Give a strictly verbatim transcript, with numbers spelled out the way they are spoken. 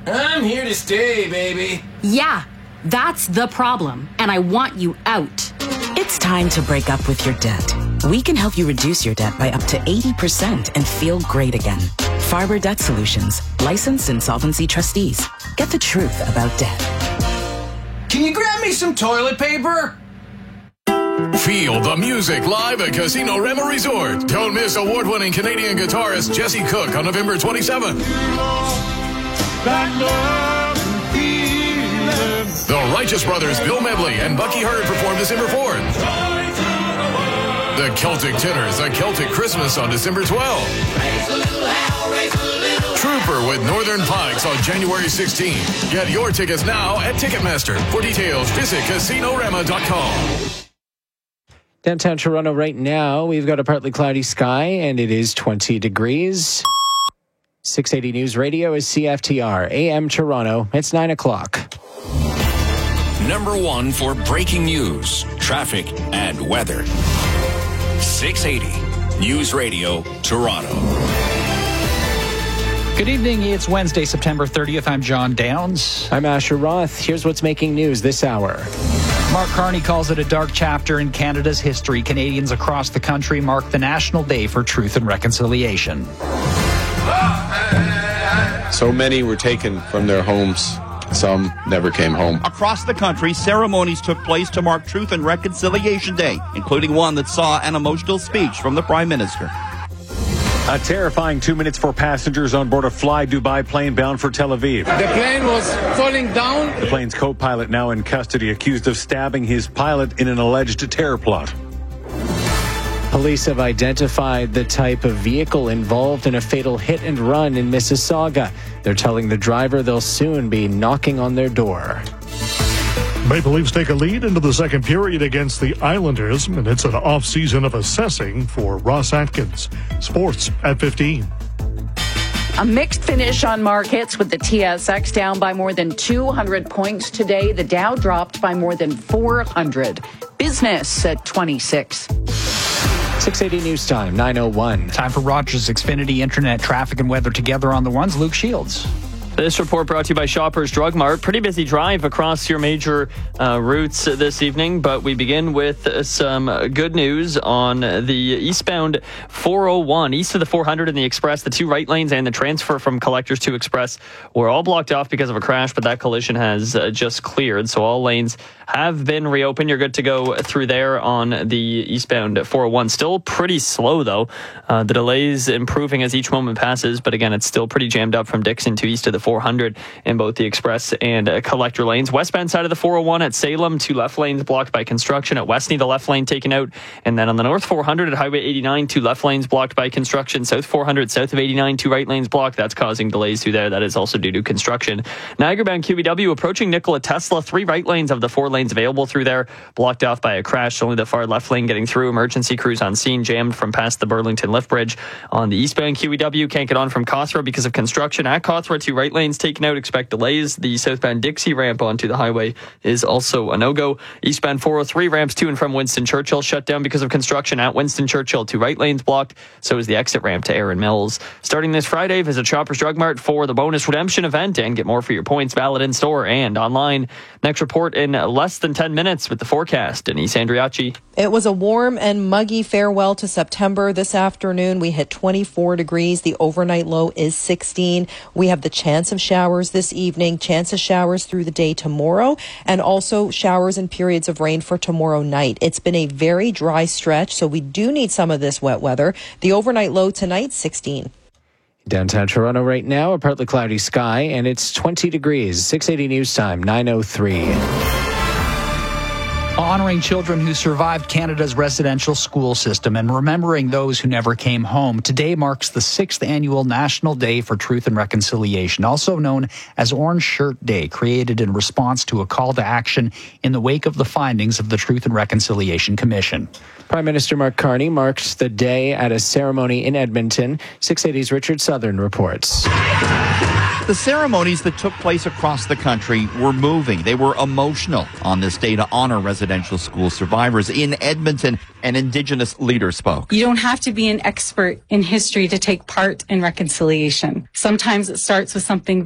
I'm here to stay, baby. Yeah, that's the problem, and I want you out. It's time to break up with your debt. We can help you reduce your debt by up to eighty percent and feel great again. Farber Debt Solutions, licensed insolvency trustees. Get the truth about debt. Can you grab me some toilet paper? Feel the music live at Casino Rema Resort. Don't miss award-winning Canadian guitarist Jesse Cook on November twenty-seventh. The Righteous Brothers Bill Medley and Bucky Hurd perform December fourth. The Celtic Tenors, A Celtic Christmas on December twelfth. Trooper with Northern Pikes on January sixteenth. Get your tickets now at Ticketmaster. For details, visit casino rema dot com. Downtown Toronto right now, we've got a partly cloudy sky, and it is twenty degrees. six eighty News Radio is C F T R, A M Toronto. It's nine o'clock. Number one for breaking news, traffic, and weather. six eighty News Radio, Toronto. Good evening. It's Wednesday, September thirtieth. I'm John Downs. I'm Asher Roth. Here's what's making news this hour. Mark Carney calls it a dark chapter in Canada's history. Canadians across the country mark the National Day for Truth and Reconciliation. So many were taken from their homes. Some never came home. Across the country, ceremonies took place to mark Truth and Reconciliation Day, including one that saw an emotional speech from the Prime Minister. A terrifying two minutes for passengers on board a Fly Dubai plane bound for Tel Aviv. The plane was falling down. The plane's co-pilot now in custody, accused of stabbing his pilot in an alleged terror plot. Police have identified the type of vehicle involved in a fatal hit and run in Mississauga. They're telling the driver they'll soon be knocking on their door. Maple Leafs take a lead into the second period against the Islanders, and it's an off-season of assessing for Ross Atkins. Sports at fifteen. A mixed finish on markets with the T S X down by more than two hundred points today. The Dow dropped by more than four hundred. Business at twenty-six. six eighty News Time, nine oh one. Time for Rogers Xfinity Internet traffic and weather together on the ones. Luke Shields. This report brought to you by Shoppers Drug Mart. Pretty busy drive across your major uh, routes this evening, but we begin with some good news on the eastbound four oh one, east of the four hundred and the Express. The two right lanes and the transfer from Collectors to Express were all blocked off because of a crash, but that collision has uh, just cleared, so all lanes have been reopened. You're good to go through there on the eastbound four oh one. Still pretty slow, though. Uh, the delays improving as each moment passes, but again, it's still pretty jammed up from Dixon to east of the four hundred in both the Express and uh, Collector lanes. Westbound side of the four oh one at Salem, two left lanes blocked by construction. At Westney, the left lane taken out. And then on the North four hundred at Highway eighty-nine, two left lanes blocked by construction. South four hundred, south of eighty-nine, two right lanes blocked. That's causing delays through there. That is also due to construction. Niagara-bound Q B W approaching Nikola Tesla, three right lanes of the four lanes available through there, blocked off by a crash. Only the far left lane getting through. Emergency crews on scene, jammed from past the Burlington Lift Bridge. On the eastbound Q B W, can't get on from Cawthra because of construction. At Cawthra, two right lanes taken out, expect delays. The southbound Dixie ramp onto the highway is also a no-go. Eastbound four oh three ramps to and from Winston Churchill shut down because of construction at Winston Churchill. Two right lanes blocked. So is the exit ramp to Erin Mills. Starting this Friday, visit Shoppers Drug Mart for the bonus redemption event and get more for your points valid in store and online. Next report in less than ten minutes with the forecast. Denise Andriacci. It was a warm and muggy farewell to September. This afternoon, we hit twenty-four degrees. The overnight low is sixteen. We have the chance of showers this evening, chance of showers through the day tomorrow, and also showers and periods of rain for tomorrow night. It's been a very dry stretch, so we do need some of this wet weather. The overnight low tonight, sixteen. Downtown Toronto right now, a partly cloudy sky, and it's twenty degrees. six eighty News Time, nine oh three. Honoring children who survived Canada's residential school system and remembering those who never came home. Today marks the sixth annual National Day for Truth and Reconciliation, also known as Orange Shirt Day, created in response to a call to action in the wake of the findings of the Truth and Reconciliation Commission. Prime Minister Mark Carney marked the day at a ceremony in Edmonton. six eighty's Richard Southern reports. The ceremonies that took place across the country were moving. They were emotional on this day to honor residential school survivors. In Edmonton, an Indigenous leader spoke. You don't have to be an expert in history to take part in reconciliation. Sometimes it starts with something